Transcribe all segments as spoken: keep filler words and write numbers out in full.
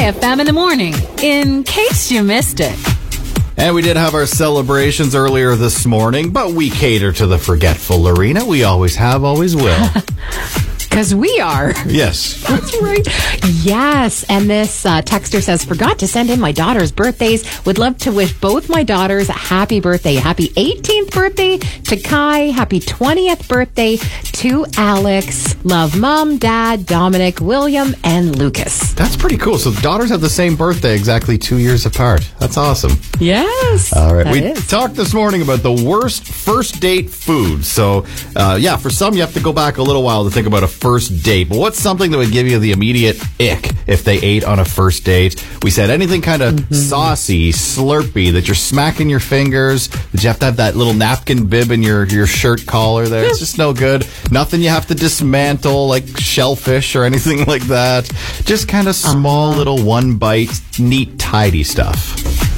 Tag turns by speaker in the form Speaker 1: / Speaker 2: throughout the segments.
Speaker 1: F M in the morning, in case you missed it.
Speaker 2: And we did have our celebrations earlier this morning, but we cater to the forgetful, Lorena. We always have, always will.
Speaker 1: Because we are.
Speaker 2: Yes.
Speaker 1: That's right. Yes. And this uh, texter says, forgot to send in my daughter's birthdays. Would love to wish both my daughters a happy birthday. Happy eighteenth birthday to Kai. Happy twentieth birthday to Alex. Love Mom, Dad, Dominic, William, and Lucas.
Speaker 2: That's pretty cool. So the daughters have the same birthday, exactly two years apart. That's awesome.
Speaker 1: Yes.
Speaker 2: All right.
Speaker 1: That
Speaker 2: We
Speaker 1: is.
Speaker 2: talked this morning about the worst first date food. So, uh, yeah, for some, you have to go back a little while to think about a first date. But what's something that would give you the immediate ick if they ate on a first date? We said anything kind of mm-hmm. saucy, slurpy, that you're smacking your fingers, that you have to have that little napkin bib in your, your shirt collar there. It's just no good. Nothing you have to dismantle, like shellfish or anything like that. Just kind of small uh-huh. little one bite, neat, tidy stuff.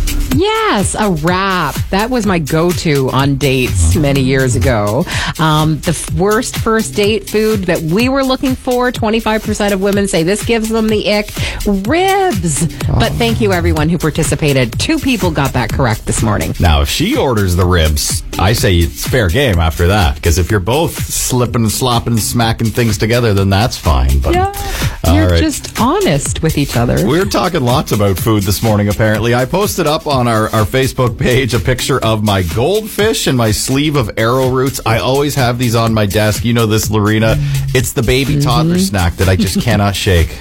Speaker 1: Yes, a wrap. That was my go-to on dates many years ago. Um, the f- worst first date food that we were looking for, twenty-five percent of women say this gives them the ick, ribs. Oh. But thank you, everyone who participated. Two people got that correct this morning.
Speaker 2: Now, if she orders the ribs, I say it's fair game after that. Because if you're both slipping, slopping, smacking things together, then that's fine. But,
Speaker 1: yeah, you're
Speaker 2: right.
Speaker 1: just honest with each other.
Speaker 2: We're talking lots about food this morning, apparently. I posted up on our, our Facebook page a picture of my goldfish and my sleeve of arrowroots. I always have these on my desk. You know this, Lorena. It's the baby toddler mm-hmm. snack that I just cannot shake.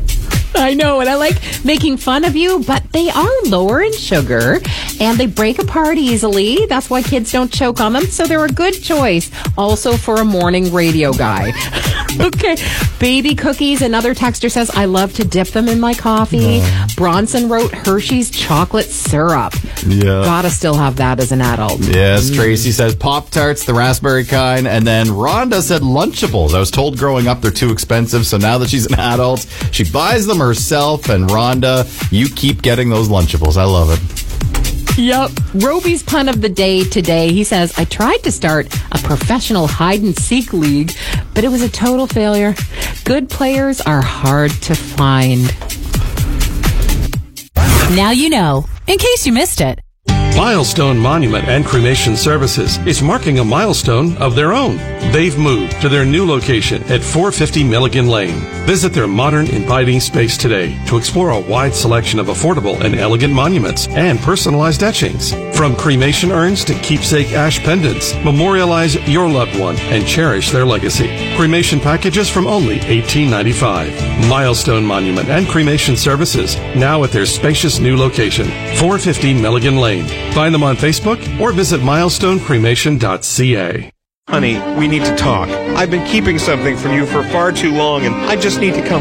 Speaker 1: I know, and I like making fun of you, but they are lower in sugar, and they break apart easily. That's why kids don't choke on them, so they're a good choice. Also for a morning radio guy. Okay. Baby cookies, another texter says, I love to dip them in my coffee. No. Bronson wrote Hershey's chocolate syrup.
Speaker 2: Yeah.
Speaker 1: Gotta still have that as an adult.
Speaker 2: Yes,
Speaker 1: mm.
Speaker 2: Tracy says Pop-Tarts, the raspberry kind, and then Rhonda said Lunchables. I was told growing up they're too expensive, so now that she's an adult, she buys them herself, and Rhonda, you keep getting those Lunchables. I love it.
Speaker 1: Yep. Roby's pun of the day today. He says, I tried to start a professional hide-and-seek league, but it was a total failure. Good players are hard to find.
Speaker 3: Now you know, in case you missed it.
Speaker 4: Milestone Monument and Cremation Services is marking a milestone of their own. They've moved to their new location at four fifty Milligan Lane. Visit their modern, inviting space today to explore a wide selection of affordable and elegant monuments and personalized etchings. From cremation urns to keepsake ash pendants, memorialize your loved one and cherish their legacy. Cremation packages from only eighteen ninety-five. Milestone Monument and Cremation Services, now at their spacious new location, four fifty Milligan Lane. Find them on Facebook or visit milestone cremation dot c a.
Speaker 5: Honey, we need to talk. I've been keeping something from you for far too long, and I just need to come